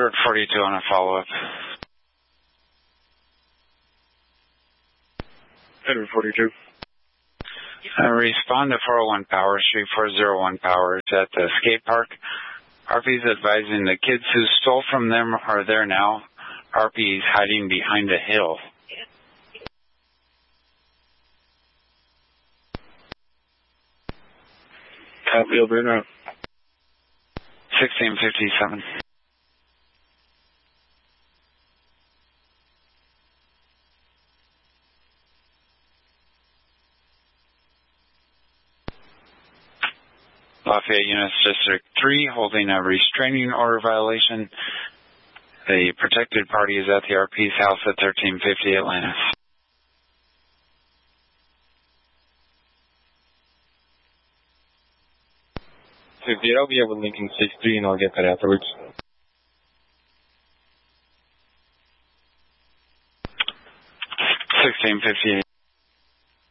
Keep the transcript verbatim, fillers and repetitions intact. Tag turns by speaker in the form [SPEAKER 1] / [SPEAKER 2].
[SPEAKER 1] Edward forty-two on a follow-up.
[SPEAKER 2] Edward forty-two.
[SPEAKER 1] Uh, respond to four oh one Power Street, four oh one Power. It's at the skate park. R P's advising the kids who stole from them are there now. R P's hiding behind a hill.
[SPEAKER 2] Copy, over and out.
[SPEAKER 1] sixteen fifty-seven. Lafayette Units District three holding a restraining order violation. The protected party is at the R P's house at thirteen fifty Atlantis.
[SPEAKER 2] fifty, I'll be able to Lincoln six three and I'll get that afterwards.
[SPEAKER 1] sixteen fifty-eight.